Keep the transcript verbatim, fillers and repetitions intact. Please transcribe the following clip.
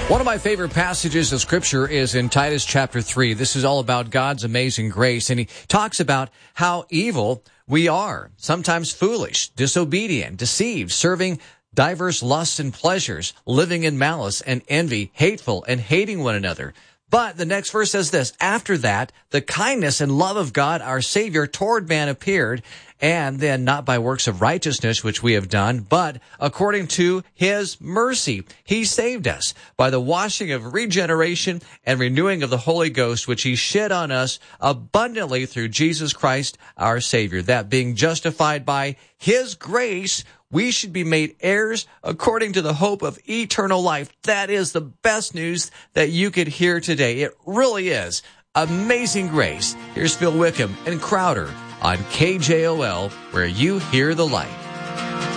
One of my favorite passages of Scripture is in Titus chapter three. This is all about God's amazing grace, and he talks about how evil we are, sometimes foolish, disobedient, deceived, serving diverse lusts and pleasures, living in malice and envy, hateful and hating one another. But the next verse says this, after that, the kindness and love of God, our Savior, toward man appeared, and then not by works of righteousness, which we have done, but according to his mercy, he saved us by the washing of regeneration and renewing of the Holy Ghost, which he shed on us abundantly through Jesus Christ, our Savior. That being justified by his grace, we should be made heirs according to the hope of eternal life. That is the best news that you could hear today. It really is. Amazing grace. Here's Phil Wickham and Crowder on K J O L, where you hear the light.